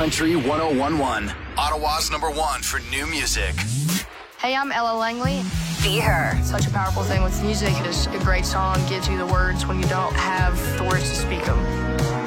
Country 101.1, Ottawa's #1 for new music. Hey, I'm Ella Langley. Be Her. Such a powerful thing with music is a great song gives you the words when you don't have the words to speak them.